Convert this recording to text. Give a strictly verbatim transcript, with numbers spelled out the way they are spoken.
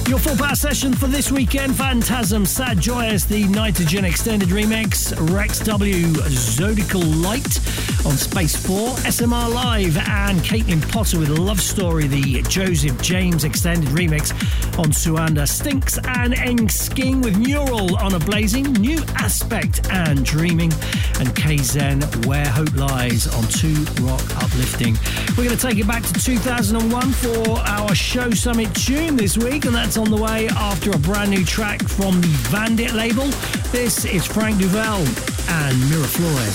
Your full power session for this weekend: Phantasm, Sad Joyous, the Nitrogen Extended Remix, Rex W, Zodiacal Light on Space four, S M R Live, and Caitlin Potter with Love Story, the Joseph James Extended Remix on Suanda, Stinks and Eng Sking with Neural on A Blazing, New Aspect and Dreaming, and K-Zen, Where Hope Lies on Two Rock Uplifting. We're going to take it back to two thousand one for our Show Summit tune this week, and that's on the way after a brand new track from the Vandit label. This is Frank Duval and Mira Flores.